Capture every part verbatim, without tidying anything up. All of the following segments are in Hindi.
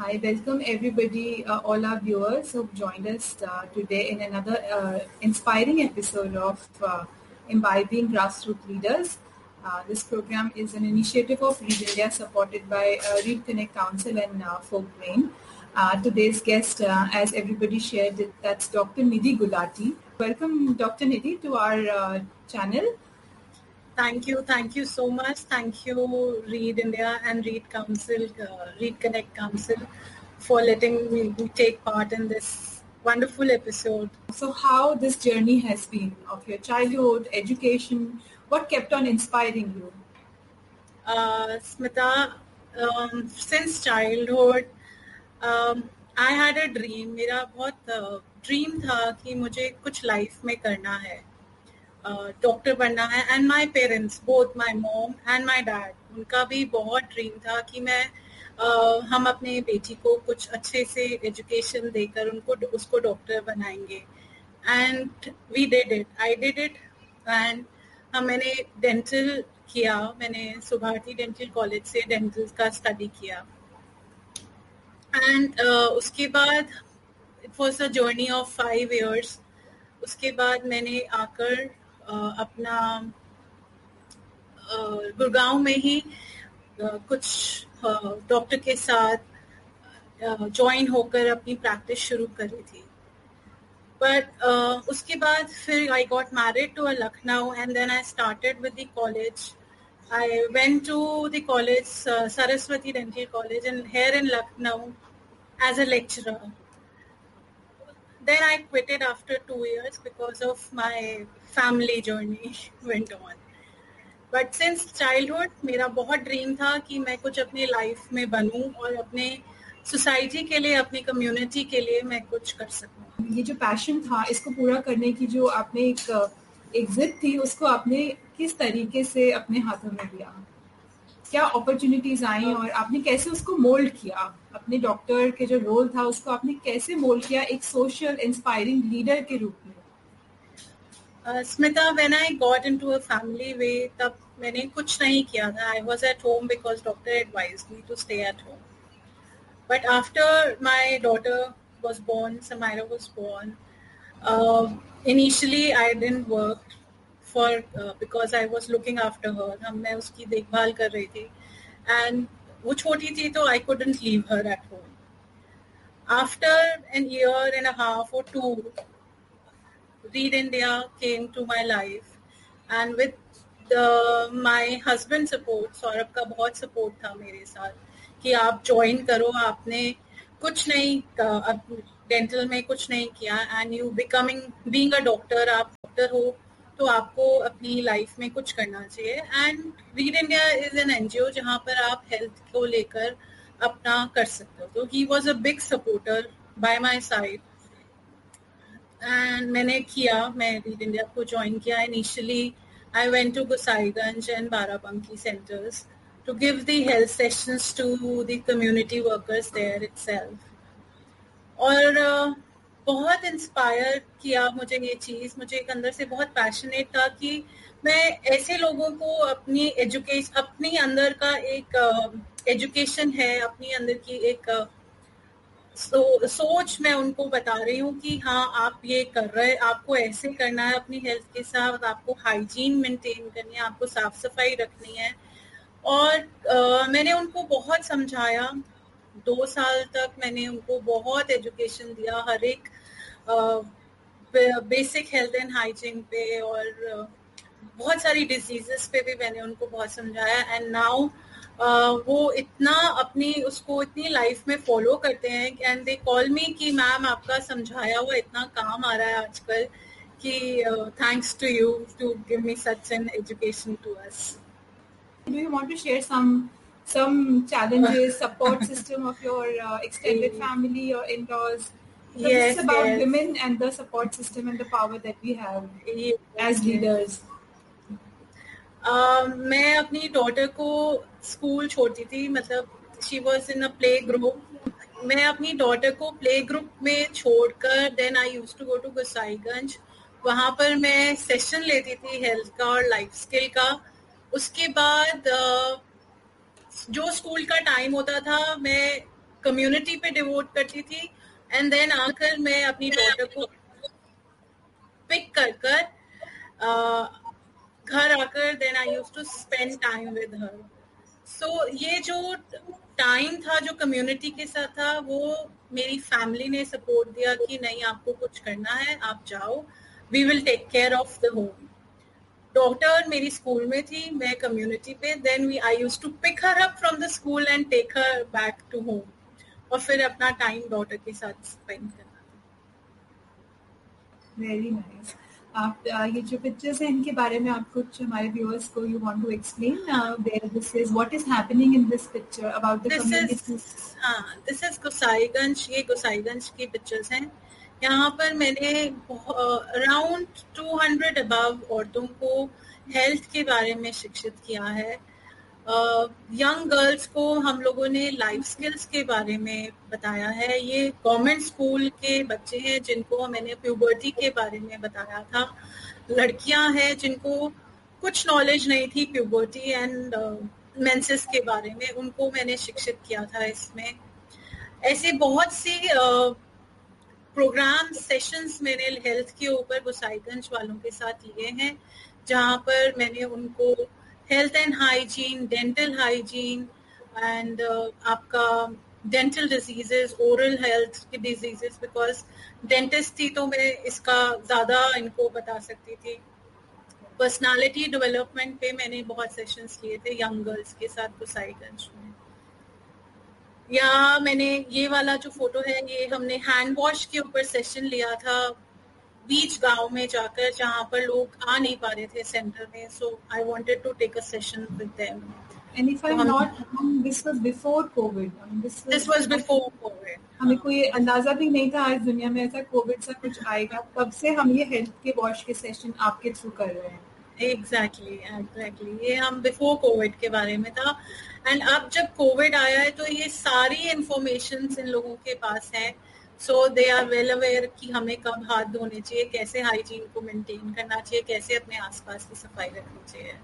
Hi, welcome everybody, uh, all our viewers who've joined us uh, today in another uh, inspiring episode of uh, Imbibing Grassroots Leaders. Uh, this program is an initiative of Read India supported by uh, Read Connect Council and uh, Folk Brain. Uh, today's guest, uh, as everybody shared, it, that's Doctor Nidhi Gulati. Welcome, Doctor Nidhi, to our uh, channel. Thank you. Thank you so much. Thank you, Read India and Read Council, uh, Read Connect Council, for letting me take part in this wonderful episode. So how this journey has been of your childhood, education, what kept on inspiring you? Uh, Smita, um, since childhood, um, I had a dream. मेरा बहुत ड्रीम uh, था कि मुझे कुछ लाइफ में करना है, डॉक्टर uh, बनना है. And my parents, both my mom and my dad, उनका भी बहुत ड्रीम था कि मैं uh, हम अपने बेटी को कुछ अच्छे से एजुकेशन देकर उनको उसको डॉक्टर बनाएंगे. And we did it, I did it. And हम मैंने डेंटल किया. मैंने सुभारती डेंटल कॉलेज से डेंटल का स्टडी किया. एंड uh, उसके बाद it was a journey of five years. उसके बाद मैंने आकर Uh, अपना uh, गुड़गांव में ही uh, कुछ डॉक्टर uh, के साथ ज्वाइन uh, होकर अपनी प्रैक्टिस शुरू करी थी. बट uh, उसके बाद फिर I got married to a Lucknow and then I started with the college. I went to the college, Saraswati dental college, and here in Lucknow as a lecturer. Then I quit it after two years because of my family journey went on. But since childhood, मेरा बहुत ड्रीम था कि मैं कुछ अपने लाइफ में बनूं और अपने सोसाइटी के लिए, अपनी कम्युनिटी के लिए मैं कुछ कर सकूं. ये जो पैशन था, इसको पूरा करने की जो आपने एक एक जिद थी, उसको आपने किस तरीके से अपने हाथों में लिया? क्या अपॉर्चुनिटीज आई और आपने कैसे उसको मोल्ड किया? अपने डॉक्टर के जो रोल था उसको आपने कैसे मोल्ड किया एक सोशल इंस्पायरिंग लीडर के रूप में? Smita, when I got into a family वे, तब मैंने कुछ नहीं किया था. I was at home because doctor advised me to stay at home. But after my daughter was born, Samaira was born, initially I didn't work for uh, because I was looking after her. हम मैं उसकी देखभाल कर रही थी and वो छोटी थी तो I couldn't leave her at home. After an year and a half or two, Read India came to my life and with the, my husband's support, Saurabh का बहुत support था मेरे साथ कि आप join करो. आपने कुछ नहीं, डेंटल में कुछ नहीं किया and you becoming being a doctor, आप डॉक्टर हो तो आपको अपनी लाइफ में कुछ करना चाहिए. And read India is an NGO जहाँ पर आप हेल्थ को लेकर अपना कर सकते हो. तो he was a big supporter bye my side and मैंने किया. मैं रीड इंडिया को ज्वाइन किया. Initially I went to Gosaiganj and Barabanki centres to give the health sessions to the community workers there itself. और uh, बहुत इंस्पायर किया मुझे ये चीज़. मुझे एक अंदर से बहुत पैशनेट था कि मैं ऐसे लोगों को अपनी एजुकेशन, अपनी अंदर का एक एजुकेशन uh, है, अपनी अंदर की एक uh, सो, सोच मैं उनको बता रही हूँ कि हाँ आप ये कर रहे हैं, आपको ऐसे करना है अपनी हेल्थ के साथ, आपको हाइजीन मेंटेन करनी है, आपको साफ सफाई रखनी है. और uh, मैंने उनको बहुत समझाया. दो साल तक मैंने उनको बहुत एजुकेशन दिया हर एक बेसिक हेल्थ एंड हाइजीन पे और uh, बहुत सारी डिजीजेस पे भी मैंने उनको बहुत समझाया. एंड नाउ uh, वो इतना अपनी उसको इतनी लाइफ में फॉलो करते हैं एंड दे कॉल मी कि मैम आपका समझाया हुआ इतना काम आ रहा है आजकल कि thanks to you to give me such an education to us. Do you want to share some some challenges, support system of your uh, extended family or in-laws? Because yes, it's about yes. women and the support system and the power that we have yes, as leaders. Uh, मैं अपनी डॉटर को स्कूल छोड़ती थी, मतलब she was in a play group. मैं अपनी डॉटर को प्ले ग्रुप में छोड़कर then I used to go to Gosaiganj. वहाँ पर मैं सेशन लेती थी हेल्थ का और लाइफ स्किल का. उसके बाद uh, जो स्कूल का टाइम होता था मैं कम्युनिटी पे डिवोट करती थी, एंड देन आकर मैं अपनी डॉटर को पिक कर कर घर आकर then I used to spend time with her. सो ये जो टाइम था जो कम्युनिटी के साथ था, वो मेरी फैमिली ने सपोर्ट दिया कि नहीं आपको कुछ करना है, आप जाओ, we will take care of the home. Daughter मेरी स्कूल में थी, मैं कम्युनिटी पे, then we I used to pick her up from the school and take her back to home, और फिर अपना टाइम डॉटर के साथ स्पेंड करना. Very nice. आप ये जो पिक्चर्स हैं इनके बारे में आप कुछ हमारे व्यूअर्स को you want to explain where this is, what is happening in this picture about the community? हाँ, दिस इज गोसाईगंज. ये गोसाईगंज की पिक्चर्स हैं. यहाँ पर मैंने अराउंड टू हंड्रेड अबव औरतों को हेल्थ के बारे में शिक्षित किया है. यंग uh, गर्ल्स को हम लोगों ने लाइफ स्किल्स के बारे में बताया है. ये गवर्नमेंट स्कूल के बच्चे हैं जिनको मैंने प्यूबर्टी के बारे में बताया था. लड़कियां हैं जिनको कुछ नॉलेज नहीं थी प्यूबर्टी एंड मेंसेस के बारे में, उनको मैंने शिक्षित किया था इसमें. ऐसे बहुत सी प्रोग्राम सेशंस मैंने हेल्थ के ऊपर गोसाईगंज वालों के साथ लिए हैं, जहाँ पर मैंने उनको health and hygiene, dental hygiene and आपका डेंटल डिजीजेस, ओरल हेल्थ की डिजीजेस, बिकॉज डेंटिस्ट थी तो मैं इसका ज़्यादा इनको बता सकती थी. पर्सनालिटी डेवलपमेंट पे मैंने बहुत सेशंस लिए थे यंग गर्ल्स के साथ गोसाईगंज में. या मैंने ये वाला जो फोटो है, ये हमने हैंड वॉश के ऊपर सेशन लिया था बीच गांव में जाकर, जहाँ पर लोग आ नहीं पा रहे थे सेंटर में. सो I wanted to take a session with them. And if I am not wrong, this was before Covid. This was before Covid. हमें कोई अंदाजा भी नहीं था आज दुनिया में ऐसा कोविड सा कुछ आएगा. तब से हम ये हेल्थ के वॉश के सेशन आपके थ्रू कर रहे हैं. एग्जैक्टली एग्जैक्टली ये हम बिफोर कोविड के बारे में था. एंड अब जब कोविड आया है तो ये सारी इंफॉर्मेशन इन लोगों के पास है. सो दे आर वेल अवेयर कि हमें कब हाथ धोने चाहिए, कैसे हाइजीन को मेंटेन करना चाहिए, कैसे अपने आसपास की सफाई रखनी चाहिए.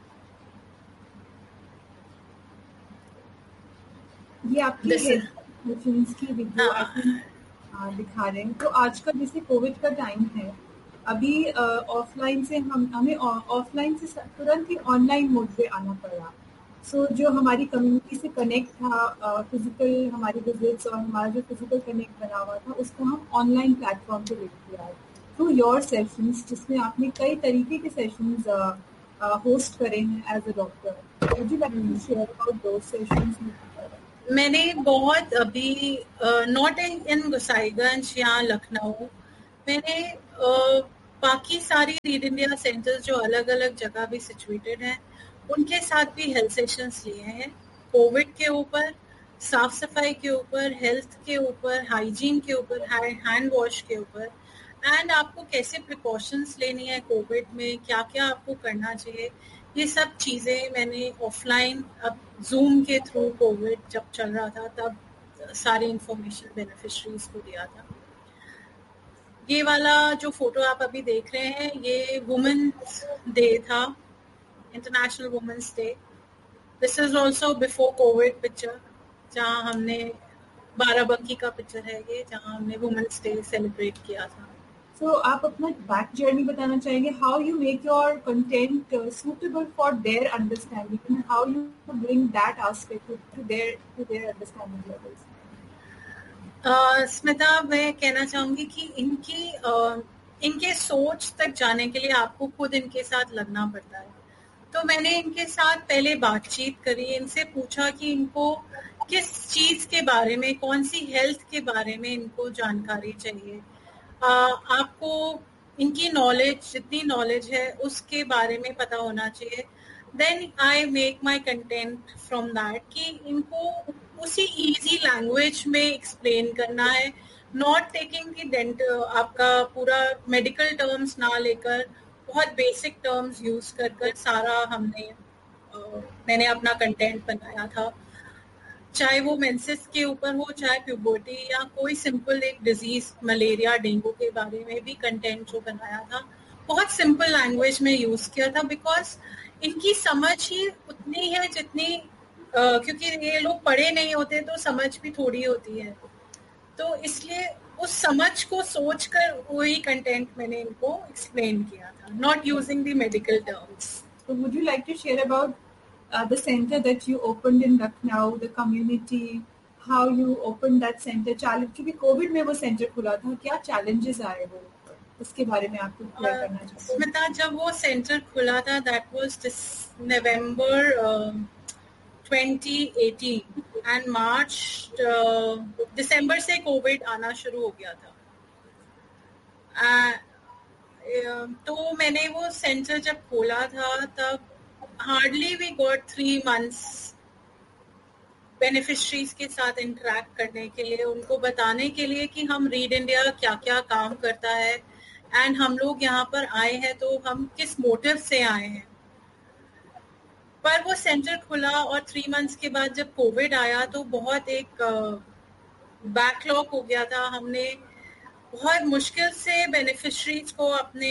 ये आपकी हेल्थ की वीडियो आप दिखा रहे हैं. तो आज का जैसे कोविड का टाइम है, अभी ऑफलाइन से हम हमें ऑफलाइन से तुरंत ही ऑनलाइन मोड पे आना पड़ा. सो so, जो हमारी कम्युनिटी से कनेक्ट था, फिजिकल हमारी विजिट्स और हमारा जो फिजिकल कनेक्ट बना हुआ था, उसको हम ऑनलाइन प्लेटफॉर्म पे लेके किया है थ्रू योर सेशंस, जिसमें आपने कई तरीके के सेशंस होस्ट करे हैं as a doctor. Would you like to share about those sessions? मैंने बहुत अभी नॉट इन गोसाईगंज या लखनऊ, मैंने uh, बाकी सारी रीड इंडिया सेंटर्स जो अलग अलग जगह भी सिचुएटेड हैं, उनके साथ भी हेल्थ सेशंस लिए हैं. कोविड के ऊपर, साफ सफाई के ऊपर, हेल्थ के ऊपर, हाइजीन के ऊपर, हैंड वॉश के ऊपर, एंड आपको कैसे प्रिकॉशंस लेनी है कोविड में, क्या क्या आपको करना चाहिए, ये सब चीज़ें मैंने ऑफलाइन, अब जूम के थ्रू कोविड जब चल रहा था तब सारी इंफॉर्मेशन बेनिफिशरीज को दिया था. ये वाला जो फोटो आप अभी देख रहे हैं, ये वुमेन्स डे था, international women's day. This is also before Covid picture, जहाँ हमने बाराबंकी का पिक्चर है ये, जहाँ हमने वुमेन्स डे सेलिब्रेट किया था. सो so, आप अपना बैक जर्नी बताना चाहेंगे, how you make your content suitable for their understanding and how you bring that aspect to their to their understanding levels? Smita, मैं कहना चाहूंगी कि इनकी uh, इनके सोच तक जाने के लिए आपको खुद इनके साथ लगना पड़ता है. तो मैंने इनके साथ पहले बातचीत करी, इनसे पूछा कि इनको किस चीज के बारे में, कौन सी हेल्थ के बारे में इनको जानकारी चाहिए. uh, आपको इनकी नॉलेज, जितनी नॉलेज है उसके बारे में पता होना चाहिए. Then I make my content from that कि इनको उसी इजी लैंग्वेज में एक्सप्लेन करना है, नॉट टेकिंग दी डेंट आपका पूरा मेडिकल टर्म्स ना लेकर बहुत बेसिक टर्म्स यूज कर कर सारा हमने uh, मैंने अपना कंटेंट बनाया था. चाहे वो मेंसेस के ऊपर हो, चाहे प्यूबर्टी, या कोई सिंपल एक डिजीज मलेरिया डेंगू के बारे में भी कंटेंट जो बनाया था बहुत सिंपल लैंग्वेज में यूज किया था, बिकॉज इनकी समझ ही उतनी है जितनी uh, क्योंकि ये लोग पढ़े नहीं होते तो समझ भी थोड़ी होती है, तो इसलिए उस समझ को सोचकर वही कंटेंट मैंने इनको एक्सप्लेन किया था, not using the medical terms. So would you like to share about uh, the center that you opened in Lucknow, the community, how you opened that center? Challenge क्योंकि कोविड में वो सेंटर खुला था, क्या challenges आए वो, उसके बारे में आपको क्लियर करना चाहते हैं. स्मिता, जब वो सेंटर खुला था that was this November twenty eighteen and मार्च दिसंबर से कोविड आना शुरू हो गया था. uh, तो मैंने वो सेंटर जब खोला था तब hardly we got three months beneficiaries के साथ इंटरेक्ट करने के लिए, उनको बताने के लिए कि हम रीड इंडिया क्या क्या काम करता है एंड हम लोग यहाँ पर आए हैं तो हम किस मोटिव से आए हैं. पर वो सेंटर खुला और थ्री मंथ्स के बाद जब कोविड आया तो बहुत एक बैकलॉग हो गया था. हमने बहुत मुश्किल से बेनिफिशरीज को अपने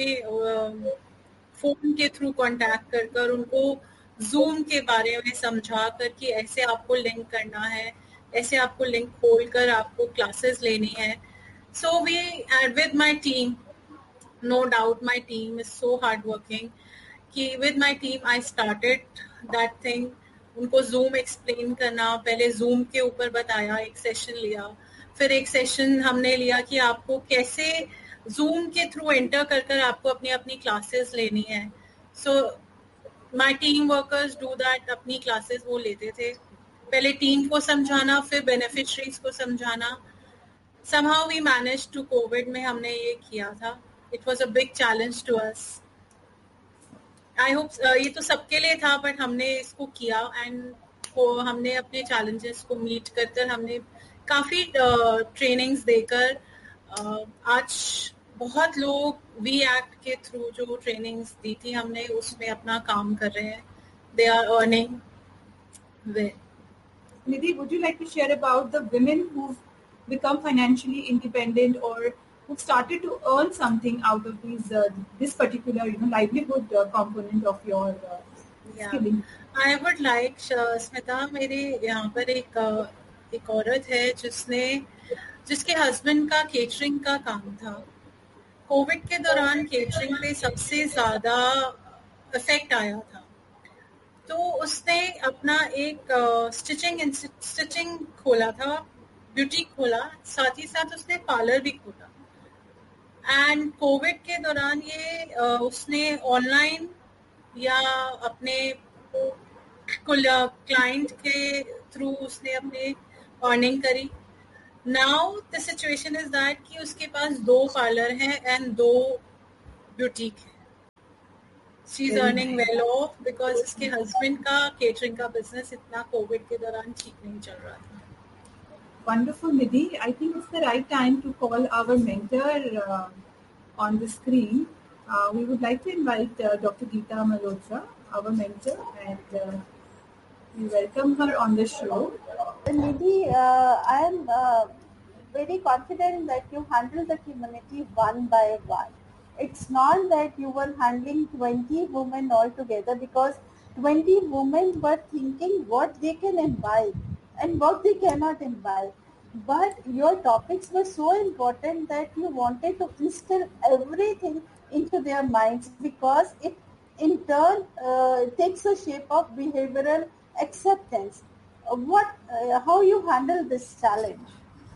फोन के थ्रू कांटेक्ट कर कर उनको जूम के बारे में समझा कर कि ऐसे आपको लिंक करना है, ऐसे आपको लिंक खोल कर आपको क्लासेस लेनी है. So we and with my team, no doubt my team is so hard working, कि with my team I started that thing. उनको जूम एक्सप्लेन करना, पहले जूम के ऊपर बताया, एक सेशन लिया, फिर एक सेशन हमने लिया कि आपको कैसे जूम के थ्रू एंटर कर कर आपको अपनी अपनी क्लासेस लेनी है. So my team workers do that, अपनी क्लासेस वो लेते थे. पहले टीम को समझाना, फिर बेनिफिशरीज को समझाना. somehow we managed to Covid में हमने ये किया था. It was a big challenge to us. I hope ये तो सबके लिए था, बट हमने इसको किया एंड को हमने अपने चैलेंजेस को मीट कर कर हमने काफ़ी ट्रेनिंग्स uh, देकर uh, आज बहुत लोग वी एक्ट के थ्रू जो ट्रेनिंग्स दी थी हमने उसमें अपना काम कर रहे हैं. They are earning well. Nidhi, would you like to share about the women who've become financially independent or who've started to earn something out of these uh, this particular you know livelihood uh, component of your uh, Yeah. skilling? I would like uh, Smita, मेरे यहाँ पर एक uh, एक औरत है जिसने जिसके हस्बैंड का केटरिंग का काम था. कोविड के दौरान केटरिंग पे सबसे ज्यादा इफेक्ट आया था, तो उसने अपना एक स्टिचिंग uh, स्टिचिंग खोला था, ब्यूटी खोला, साथ ही साथ उसने पार्लर भी खोला. एंड कोविड के दौरान ये uh, उसने ऑनलाइन या अपने क्लाइंट के थ्रू उसने अपने अर्निंग करी. Now the situation is that कि उसके पास दो पार्लर हैं एंड दो ब्यूटीक है. She is earning well of because उसके हस्बैंड का केटरिंग का बिजनेस इतना कोविड के दौरान ठीक नहीं चल रहा था. Wonderful, Nidhi. I think it's the right time to call our mentor uh, on the screen. Uh, we would like to invite uh, Doctor Geeta Malhotra, our mentor, and uh, we welcome her on the show. Nidhi, uh, I am uh, very confident that you handle the community one by one. It's not that you were handling twenty women altogether, because twenty women were thinking what they can imbibe and what they cannot imbibe. But your topics were so important that you wanted to instill everything into their minds, because it in turn uh, takes the shape of behavioral acceptance. Uh, what, uh, how you handle this challenge?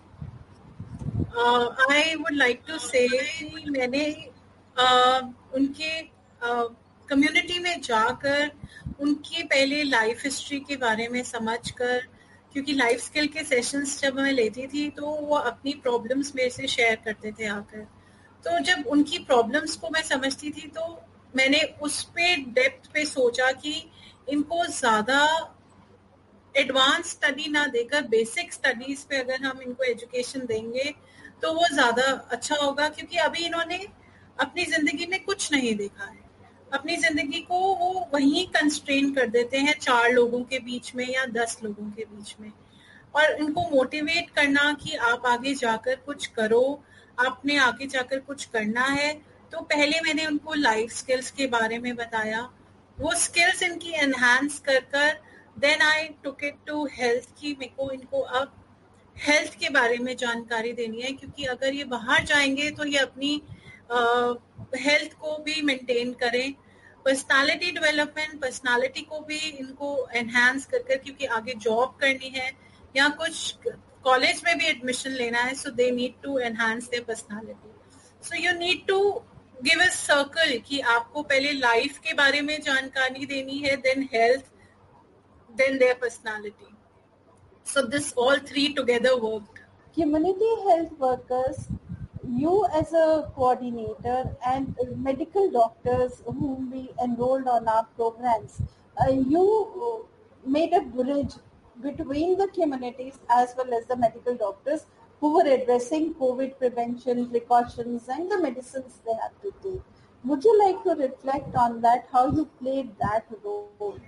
Uh, I would like to say कि मैंने uh, उनके कम्युनिटी uh, में जाकर उनकी पहले लाइफ हिस्ट्री के बारे में समझकर, क्योंकि लाइफ स्किल के सेशंस जब मैं लेती थी तो वो अपनी प्रॉब्लम्स मेरे से शेयर करते थे आकर. तो जब उनकी प्रॉब्लम्स को मैं समझती थी तो मैंने उस पे डेप्थ पे सोचा कि इनको ज़्यादा एडवांस स्टडी ना देकर बेसिक स्टडीज़ पे अगर हम इनको एजुकेशन देंगे तो वो ज़्यादा अच्छा होगा, क्योंकि अभी इन्होंने अपनी ज़िंदगी में कुछ नहीं देखा है. अपनी ज़िंदगी को वो वहीं कंस्ट्रेन कर देते हैं चार लोगों के बीच में या दस लोगों के बीच में. और इनको मोटिवेट करना कि आप आगे जाकर कुछ करो, आपने आगे जाकर कुछ करना है, तो पहले मैंने उनको लाइफ स्किल्स के बारे में बताया. वो स्किल्स इनकी एनहांस कर कर then I took it to health की मेरे को इनको अब हेल्थ के बारे में जानकारी देनी है, क्योंकि अगर ये बाहर जाएंगे तो ये अपनी हेल्थ uh, को भी मेंटेन करें, पर्सनालिटी डेवलपमेंट, पर्सनालिटी को भी इनको एनहांस कर कर, क्योंकि आगे जॉब करनी है या कुछ कॉलेज में भी एडमिशन लेना है, सो they need to enhance there personality. So you need to give a circle कि आपको पहले लाइफ के बारे में जानकारी देनी है, then health, then there personality. So this all three together worked. Community health workers, you as a coordinator and medical doctors whom we enrolled on our programs, uh, you made a bridge between the communities as well as the medical doctors who were addressing COVID prevention precautions and the medicines they have to take. Would you like to reflect on that, how you played that role?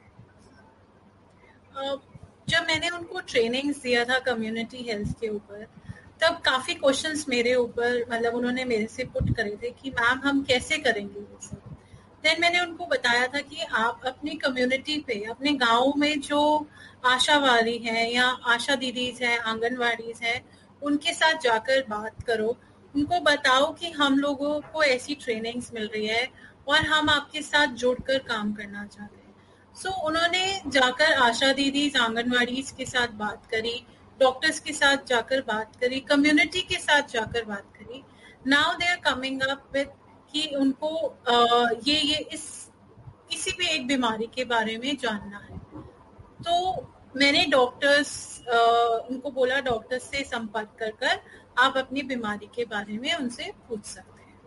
Uh, जब मैंने उनको ट्रेनिंग्स दिया था कम्युनिटी हेल्थ के ऊपर, तब काफ़ी क्वेश्चंस मेरे ऊपर मतलब उन्होंने मेरे से पुट करे थे कि मैम हम कैसे करेंगे ये सब. देन मैंने उनको बताया था कि आप अपनी कम्युनिटी पे, अपने गांव में जो आशावादी हैं या आशा दीदीज हैं, आंगनवाड़ीज हैं, उनके साथ जाकर बात करो, उनको बताओ कि हम लोगों को ऐसी ट्रेनिंग्स मिल रही है और हम आपके साथ जुड़कर काम करना चाहते हैं. सो so, उन्होंने जाकर आशा दीदी, आंगनवाड़ी के साथ बात करी, डॉक्टर्स के साथ जाकर बात करी, कम्युनिटी के साथ जाकर बात करी. Now they are coming up with कि उनको आ, ये ये इस किसी भी एक बीमारी के बारे में जानना है. तो मैंने डॉक्टर्स उनको बोला डॉक्टर्स से संपर्क कर कर आप अपनी बीमारी के बारे में उनसे पूछ सकते हैं.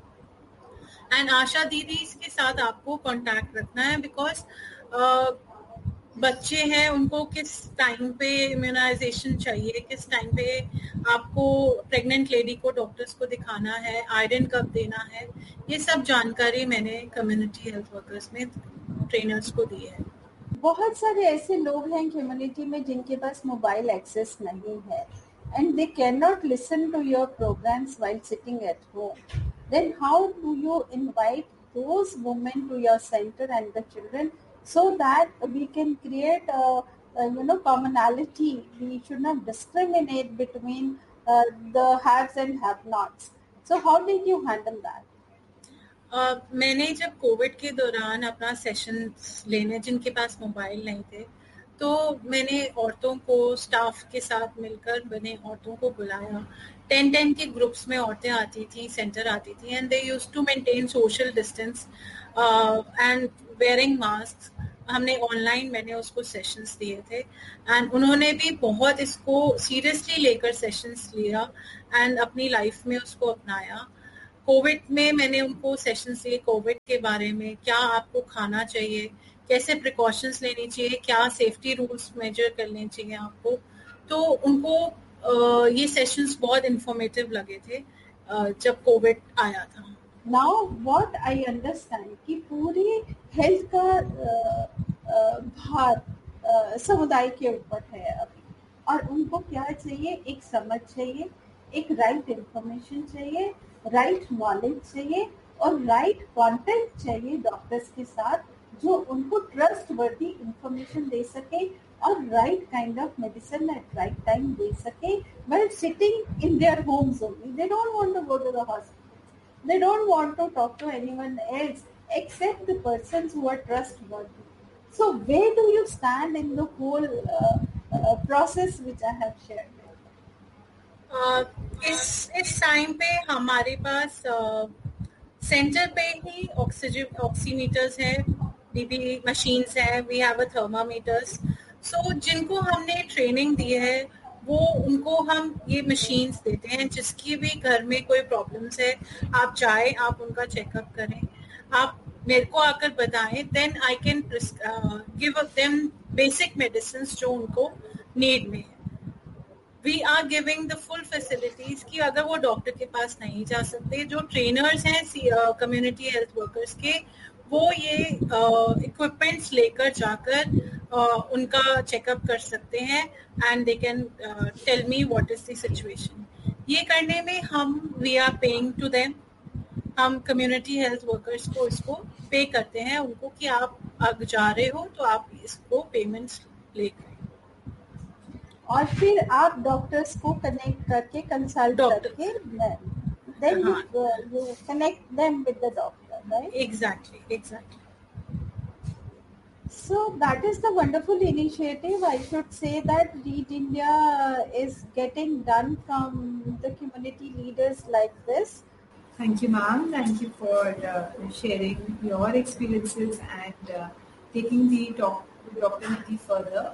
एंड आशा दीदी के साथ आपको कांटेक्ट रखना है, बिकॉज Uh, बच्चे हैं, उनको किस टाइम पे इम्यूनाइजेशन चाहिए, किस टाइम पे आपको प्रेग्नेंट लेडी को डॉक्टर्स को दिखाना है, आयरन कब देना है, ये सब जानकारी मैंने कम्युनिटी हेल्थ वर्कर्स में ट्रेनर्स को दी है. बहुत सारे ऐसे लोग हैं कम्युनिटी में जिनके पास मोबाइल एक्सेस नहीं है and they cannot listen to your programs while sitting at home. Then how do you invite those women to your center and the children so that we can create a, a you know commonality? We should not discriminate between uh, the haves and have-nots. So how did you handle that? Uh, मैंने जब कोविड के दौरान अपना सेशन लेने, जिनके पास मोबाइल नहीं थे, तो मैंने औरतों को स्टाफ के साथ मिलकर मैंने औरतों को बुलाया. टेन टेन के ग्रुप्स में औरतें आती थी, सेंटर आती थी, and they used to maintain social distance and wearing mask. हमने ऑनलाइन मैंने उसको सेशंस दिए थे एंड उन्होंने भी बहुत इसको सीरियसली लेकर सेशंस लिया एंड अपनी लाइफ में उसको अपनाया. कोविड में मैंने उनको सेशंस दिए कोविड के बारे में, क्या आपको खाना चाहिए, कैसे प्रिकॉशंस लेनी चाहिए, क्या सेफ्टी रूल्स मेजर करने चाहिए आपको. तो उनको uh, ये सेशंस बहुत इंफॉर्मेटिव लगे थे uh, जब कोविड आया था. Now what I understand कि पूरी हेल्थ का भार समुदाय के ऊपर है अभी, और उनको क्या चाहिए, एक समझ चाहिए, एक राइट इंफॉर्मेशन चाहिए, राइट नॉलेज चाहिए और राइट कंटेंट चाहिए डॉक्टर्स के साथ, जो उनको ट्रस्ट वर्दी इंफॉर्मेशन दे सके और right kind of medicine eight right time दे सके while sitting in their homes only. They don't want to go to the hospital. They don't want to talk to anyone else except the persons who are trustworthy. So where do you stand in the whole uh, uh, process which I have shared? Uh, इस इस टाइम पे हमारे पास सेंटर uh, पे ही ऑक्सीजन ऑक्सीमीटर्स है, बीपी मशीन्स है, वी हैव अ थर्मामीटर्स. सो जिनको हमने ट्रेनिंग दी है वो उनको हम ये मशीन्स देते हैं. जिसकी भी घर में कोई प्रॉब्लम्स है, आप जाए, आप उनका चेकअप करें, आप मेरे को आकर बताएं, then I can give them basic medicine जो उनको नीड में है. We are giving the full facilities कि अगर वो डॉक्टर के पास नहीं जा सकते, जो ट्रेनर्स हैं कम्युनिटी हेल्थ वर्कर्स के, वो ये इक्विपमेंट्स uh, लेकर जाकर uh, उनका चेकअप कर सकते हैं and they can tell me what is the situation. ये करने में हम we are paying to them, हम कम्युनिटी हेल्थ वर्कर्स को इसको पे करते हैं उनको कि आप आप जा रहे हो तो आप इसको पेमेंट्स लेकर, और फिर आप डॉक्टर्स को कनेक्ट करके कंसल्ट करके then you, uh, you connect them with the doctor, right? Exactly, exactly. So that is the wonderful initiative. I should say that Read India is getting done from the community leaders like this. Thank you, ma'am. Thank you for uh, sharing your experiences and uh, taking the talk documentary further.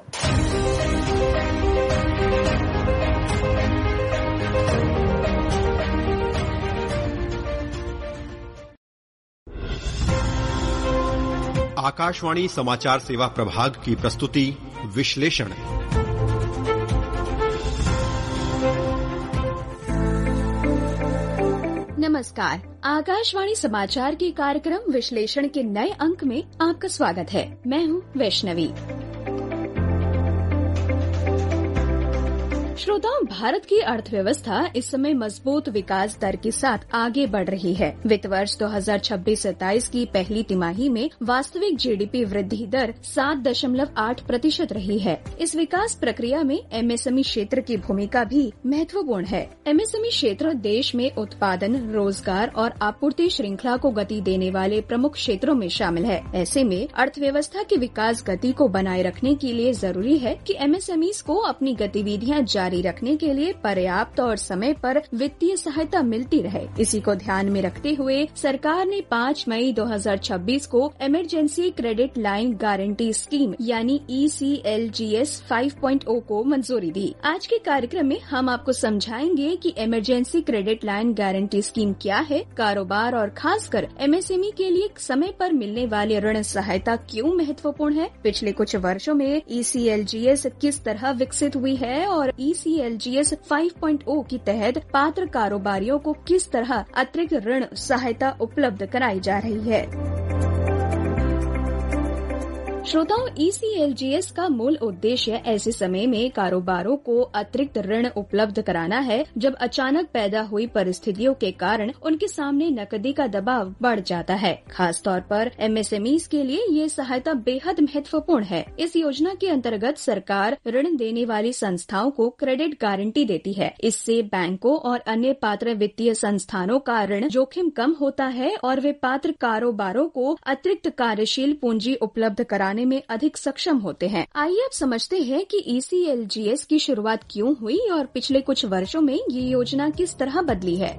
Akashvani समाचार सेवा प्रभाग की प्रस्तुति विश्लेषण। नमस्कार, आकाशवाणी समाचार के कार्यक्रम विश्लेषण के नए अंक में आपका स्वागत है। मैं हूं वैष्णवी। श्रोताओं, भारत की अर्थव्यवस्था इस समय मजबूत विकास दर के साथ आगे बढ़ रही है। वित्त वर्ष दो हज़ार छब्बीस सत्ताईस की पहली तिमाही में वास्तविक जीडीपी वृद्धि दर सात दशमलव आठ प्रतिशत रही है। इस विकास प्रक्रिया में एमएसएमई क्षेत्र की भूमिका भी महत्वपूर्ण है। एमएसएमई क्षेत्र देश में उत्पादन, रोजगार और आपूर्ति श्रृंखला को गति देने वाले प्रमुख क्षेत्रों में शामिल है। ऐसे में अर्थव्यवस्था की विकास गति को बनाए रखने के लिए जरूरी है कि एमएसएमईज को अपनी गतिविधियां जारी रखने के लिए पर्याप्त और समय पर वित्तीय सहायता मिलती रहे। इसी को ध्यान में रखते हुए सरकार ने पाँच मई दो हज़ार छब्बीस को emergency credit line guarantee scheme यानी ई सी एल जी एस पाँच पॉइंट ज़ीरो को मंजूरी दी। आज के कार्यक्रम में हम आपको समझाएंगे कि emergency credit line guarantee scheme क्या है, कारोबार और खासकर एमएसएमई के लिए समय पर मिलने वाली ऋण सहायता क्यों महत्वपूर्ण है, पिछले कुछ वर्षों में ई सी एल जी एस किस तरह विकसित हुई है और ई सी एल जी एस पाँच पॉइंट ज़ीरो के तहत पात्र कारोबारियों को किस तरह अतिरिक्त ऋण सहायता उपलब्ध कराई जा रही है। श्रोताओं, ई सी एल जी एस का मूल उद्देश्य ऐसे समय में कारोबारों को अतिरिक्त ऋण उपलब्ध कराना है जब अचानक पैदा हुई परिस्थितियों के कारण उनके सामने नकदी का दबाव बढ़ जाता है। खास तौर पर एमएसएमईज के लिए ये सहायता बेहद महत्वपूर्ण है। इस योजना के अंतर्गत सरकार ऋण देने वाली संस्थाओं को क्रेडिट गारंटी देती है। इससे बैंकों और अन्य पात्र वित्तीय संस्थानों का ऋण जोखिम कम होता है और वे पात्र कारोबारों को अतिरिक्त कार्यशील पूंजी उपलब्ध कराने में अधिक सक्षम होते हैं। आइए अब समझते हैं कि ई सी एल जी एस की शुरुआत क्यों हुई और पिछले कुछ वर्षों में ये योजना किस तरह बदली है।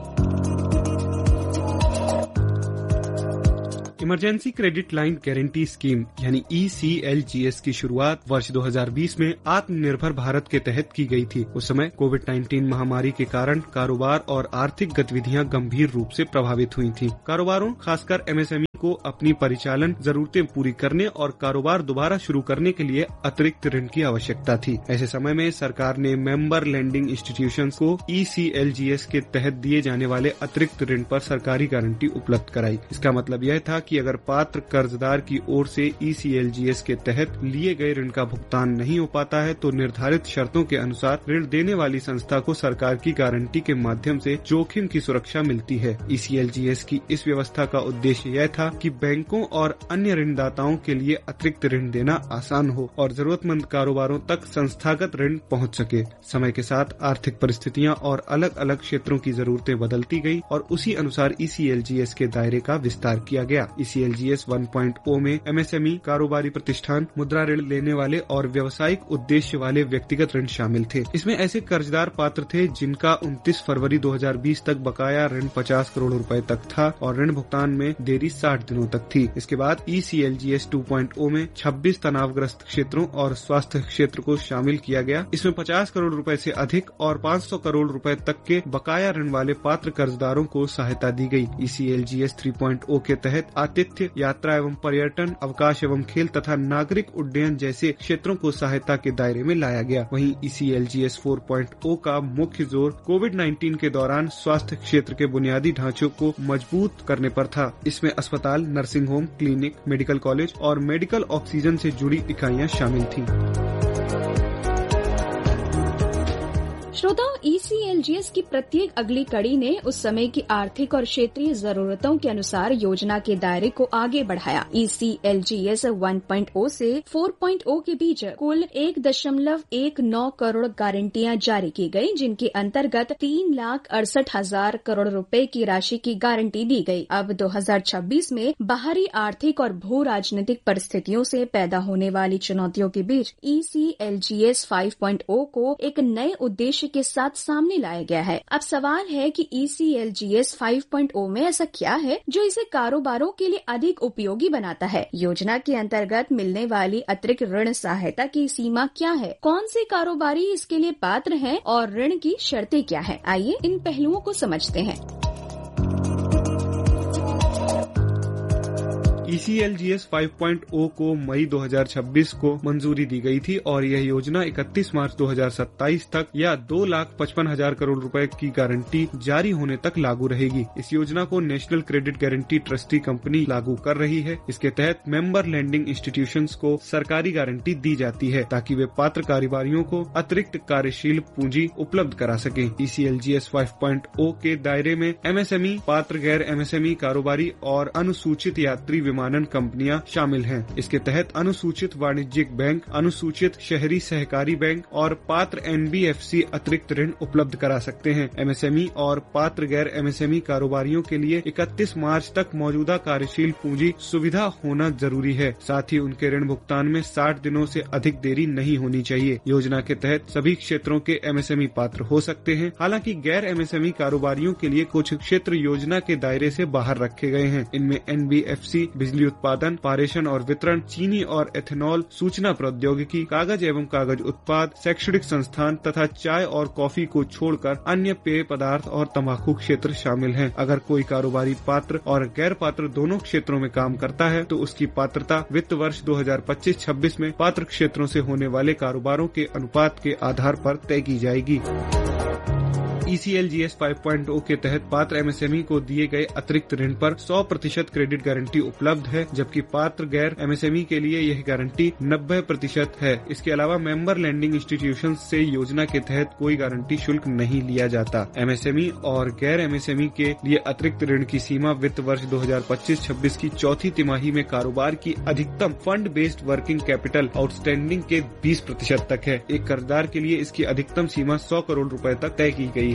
Emergency credit line guarantee scheme यानी ई सी एल जी एस की शुरुआत वर्ष दो हज़ार बीस में आत्मनिर्भर भारत के तहत की गई थी। उस समय कोविड उन्नीस महामारी के कारण कारोबार और आर्थिक गतिविधियां गंभीर रूप से प्रभावित हुई थीं। कारोबारों, खासकर एमएसएमई को अपनी परिचालन जरूरतें पूरी करने और कारोबार दोबारा शुरू करने के लिए अतिरिक्त ऋण की आवश्यकता थी। ऐसे समय में सरकार ने मेंबर लेंडिंग इंस्टीट्यूशंस को ई सी एल जी एस के तहत दिए जाने वाले अतिरिक्त ऋण पर सरकारी गारंटी उपलब्ध कराई। इसका मतलब यह था कि अगर पात्र कर्जदार की ओर से ई सी एल जी एस के तहत लिए गए ऋण का भुगतान नहीं हो पाता है तो निर्धारित शर्तों के अनुसार ऋण देने वाली संस्था को सरकार की गारंटी के माध्यम से जोखिम की सुरक्षा मिलती है। ई सी एल जी एस की इस व्यवस्था का उद्देश्य यह था कि बैंकों और अन्य ऋणदाताओं के लिए अतिरिक्त ऋण देना आसान हो और जरूरतमंद कारोबारों तक संस्थागत ऋण पहुंच सके। समय के साथ आर्थिक परिस्थितियां और अलग अलग क्षेत्रों की जरूरतें बदलती गई और उसी अनुसार ई सी एल जी एस के दायरे का विस्तार किया गया। ई C L G S one point zero में एमएसएमई, कारोबारी प्रतिष्ठान, मुद्रा ऋण लेने वाले और व्यवसायिक उद्देश्य वाले व्यक्तिगत ऋण शामिल थे। इसमें ऐसे कर्जदार पात्र थे जिनका उनतीस फरवरी दो हज़ार बीस तक बकाया ऋण पचास करोड़ रुपए तक था और ऋण भुगतान में देरी साठ दिनों तक थी। इसके बाद ई C L G S two point zero में छब्बीस तनावग्रस्त क्षेत्रों और स्वास्थ्य क्षेत्र को शामिल किया गया। इसमें पचास करोड़ रुपए से अधिक और पाँच सौ करोड़ रुपए तक के बकाया ऋण वाले पात्र कर्जदारों को सहायता दी गई। ई C L G S three point zero के तहत आतिथ्य, यात्रा एवं पर्यटन, अवकाश एवं खेल तथा नागरिक उड्डयन जैसे क्षेत्रों को सहायता के दायरे में लाया गया। वहीं ई C L G S four point zero का मुख्य जोर कोविड उन्नीस के दौरान स्वास्थ्य क्षेत्र के बुनियादी ढांचों को मजबूत करने पर था। इसमें अस्पताल, nursing home, clinic, medical college और मेडिकल ऑक्सीजन से जुड़ी इकाइयां शामिल थीं। श्रोताओं, ई सी एल जी एस की प्रत्येक अगली कड़ी ने उस समय की आर्थिक और क्षेत्रीय जरूरतों के अनुसार योजना के दायरे को आगे बढ़ाया। ई C L G S one point zero से फोर पॉइंट ज़ीरो के बीच कुल एक दशमलव एक नौ करोड़ गारंटियां जारी की गई, जिनके अंतर्गत तीन लाख अड़सठ हजार करोड़ रुपए की राशि की गारंटी दी गई। अब दो हजार छब्बीस में बाहरी आर्थिक और भू राजनीतिक परिस्थितियों से पैदा होने वाली चुनौतियों के बीच ई C L G S five point zero को एक नए उद्देश्य के साथ सामने लाया गया है। अब सवाल है कि ई C L G S five point zero में ऐसा क्या है जो इसे कारोबारों के लिए अधिक उपयोगी बनाता है। योजना के अंतर्गत मिलने वाली अतिरिक्त ऋण सहायता की सीमा क्या है, कौन से कारोबारी इसके लिए पात्र हैं और ऋण की शर्तें क्या है। आइए इन पहलुओं को समझते हैं। ई C L G S five point zero को मई दो हजार छब्बीस को मंजूरी दी गई थी और यह योजना इकतीस मार्च दो हजार सत्ताईस तक या दो लाख पचपन हजार करोड़ रुपए की गारंटी जारी होने तक लागू रहेगी। इस योजना को national credit guarantee trustee company लागू कर रही है। इसके तहत मेंबर लैंडिंग इंस्टीट्यूशंस को सरकारी गारंटी दी जाती है ताकि वे पात्र कारोबारियों को अतिरिक्त कार्यशील पूंजी उपलब्ध करा सकें। ई C L G S five point zero के दायरे में एम एस एम ई, पात्र गैर एम एस एम ई कारोबारी और अनुसूचित यात्री विमानन कंपनियां शामिल हैं। इसके तहत अनुसूचित वाणिज्यिक बैंक, अनुसूचित शहरी सहकारी बैंक और पात्र एन बी एफ सी अतिरिक्त ऋण उपलब्ध करा सकते हैं। एम एस एम ई और पात्र गैर एम एस एम ई कारोबारियों के लिए इकतीस मार्च तक मौजूदा कार्यशील पूंजी सुविधा होना जरूरी है। साथ ही उनके ऋण भुगतान में साठ दिनों से अधिक देरी नहीं होनी चाहिए। योजना के तहत सभी क्षेत्रों के एम एस एम ई पात्र हो सकते हैं। हालांकि गैर एम एस एम ई कारोबारियों के लिए कुछ क्षेत्र योजना के दायरे से बाहर रखे गए हैं। इनमें एन बी एफ सी, बिजली उत्पादन, पारेषण और वितरण, चीनी और एथेनॉल, सूचना प्रौद्योगिकी, कागज एवं कागज उत्पाद, शैक्षणिक संस्थान तथा चाय और कॉफी को छोड़कर अन्य पेय पदार्थ और तंबाकू क्षेत्र शामिल हैं। अगर कोई कारोबारी पात्र और गैर पात्र दोनों क्षेत्रों में काम करता है तो उसकी पात्रता वित्त वर्ष दो हजार पच्चीस छब्बीस में पात्र क्षेत्रों से होने वाले कारोबारों के अनुपात के आधार पर तय की जाएगी। ई C L G S five point zero के तहत पात्र एम एस एम ई को दिए गए अतिरिक्त ऋण पर सौ प्रतिशत क्रेडिट गारंटी उपलब्ध है, जबकि पात्र गैर एम एस एम ई के लिए यह गारंटी नब्बे प्रतिशत है। इसके अलावा मेंबर लैंडिंग इंस्टीट्यूशन से योजना के तहत कोई गारंटी शुल्क नहीं लिया जाता। एम एस एम ई और गैर एम एस एम ई के लिए अतिरिक्त ऋण की सीमा वित्त वर्ष दो हजार पच्चीस छब्बीस की चौथी तिमाही में कारोबार की अधिकतम fund based working capital outstanding के बीस प्रतिशत तक है। एक कर्जदार के लिए इसकी अधिकतम सीमा सौ करोड़ रुपए तक तय की गई है।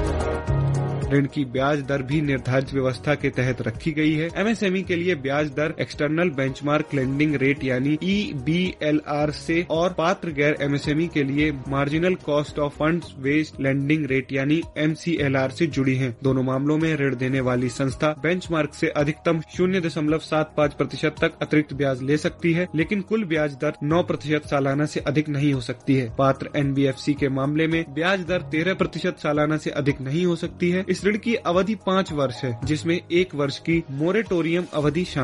ऋण की ब्याज दर भी निर्धारित व्यवस्था के तहत रखी गई है। एम एस एम ई के लिए ब्याज दर एक्सटर्नल बेंचमार्क लेंडिंग रेट यानी ई बी एल आर से और पात्र गैर एम एस एम ई के लिए marginal cost of funds based lending rate यानी एम सी एल आर से जुड़ी हैं। दोनों मामलों में ऋण देने वाली संस्था बेंचमार्क से अधिकतम शून्य दशमलव सात पाँच प्रतिशत तक अतिरिक्त ब्याज ले सकती है, लेकिन कुल ब्याज दर नौ प्रतिशत सालाना से अधिक नहीं हो सकती है। पात्र एन बी एफ सी के मामले में ब्याज दर तेरह प्रतिशत सालाना से अधिक नहीं हो सकती है। इस ऋण की अवधि पाँच वर्ष है, जिसमें एक वर्ष की मोरेटोरियम अवधि शामिल